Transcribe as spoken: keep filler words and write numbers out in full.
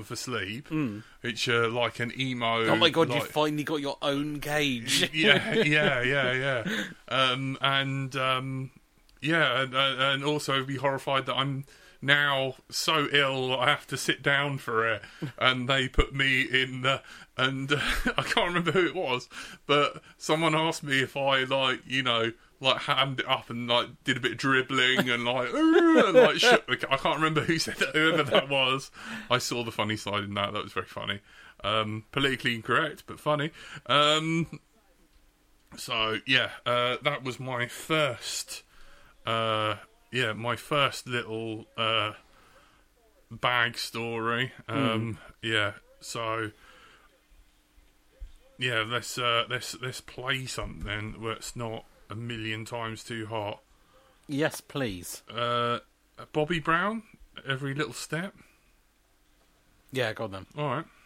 for Sleep, mm. which are like an emo. Oh my god, like, you finally got your own cage. yeah, yeah, yeah, yeah. Um, and um, yeah, and, and also be horrified that I'm now so ill I have to sit down for it, and they put me in the, and uh, I can't remember who it was, but someone asked me if I, like, you know, like hammed it up and like did a bit of dribbling and like, and, like shook the, I can't remember who said that, whoever that was. I saw the funny side in that. That was very funny. Um, politically incorrect, but funny. Um, so yeah, uh, that was my first. Uh, Yeah, my first little uh, bag story. Um, mm. Yeah, so yeah, let's uh, let's let's play something where it's not a million times too hot. Yes, please. Uh, Bobby Brown, Every Little Step. Yeah, go on then. All right.